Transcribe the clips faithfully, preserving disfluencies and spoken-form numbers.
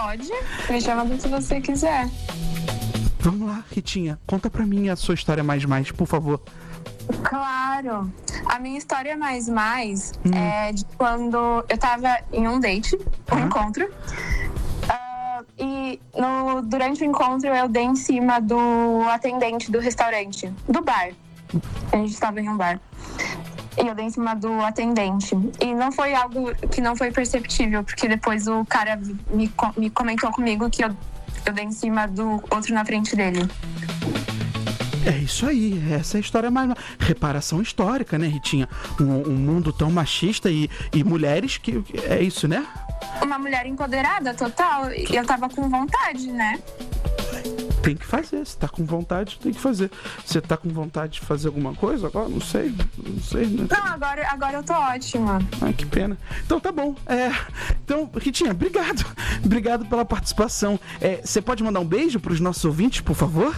Pode, me chama do que você quiser. Vamos lá, Ritinha, conta pra mim a sua história mais mais, por favor. Claro. A minha história mais mais hum. é de quando eu tava em um date, um uhum. encontro. Uh, e no, durante o encontro eu dei em cima do atendente do restaurante, do bar. A gente estava em um bar. E eu dei em cima do atendente. E não foi algo que não foi perceptível, porque depois o cara me, me comentou comigo que eu, eu dei em cima do outro na frente dele. É isso aí, essa é a história mais... Reparação histórica, né, Ritinha? Um, um mundo tão machista e, e mulheres que... É isso, né? Uma mulher empoderada, total. E eu tava com vontade, né? Tem que fazer, se tá com vontade, tem que fazer. Você tá com vontade de fazer alguma coisa agora? Não sei, não sei, né? Não, agora, agora eu tô ótima. Ai, que pena. Então tá bom. É, então, Ritinha, obrigado. Obrigado pela participação. É, você pode mandar um beijo pros nossos ouvintes, por favor?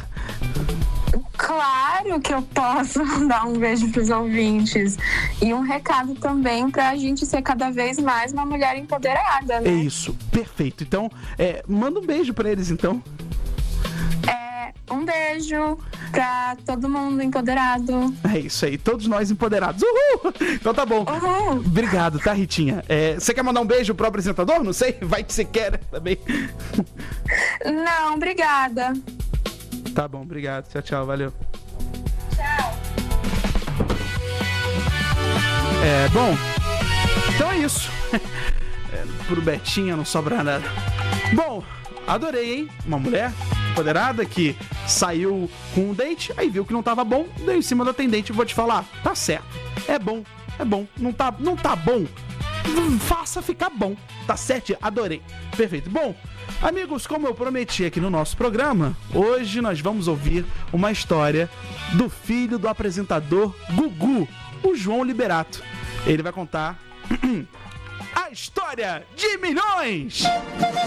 Claro que eu posso mandar um beijo pros ouvintes. E um recado também pra gente ser cada vez mais uma mulher empoderada, né? É isso, perfeito. Então, é, manda um beijo pra eles, então. É, um beijo pra todo mundo empoderado. É isso aí, todos nós empoderados. Uhul! Então tá bom. Uhul! Obrigado, tá, Ritinha? É, você quer mandar um beijo pro apresentador? Não sei, vai que você quer também. Não, obrigada. Tá bom, obrigado. Tchau, tchau, valeu. Tchau. É, bom, então é isso. É, pro Betinha não sobra nada. Bom, adorei, hein? Uma mulher empoderada que saiu com um date, aí viu que não tava bom, deu em cima do atendente. Vou te falar, tá certo. É bom, é bom. Não tá, não tá bom? Faça ficar bom. Tá certo? Adorei. Perfeito. Bom, amigos, como eu prometi aqui no nosso programa, hoje nós vamos ouvir uma história do filho do apresentador Gugu, o João Liberato. Ele vai contar a história de milhões!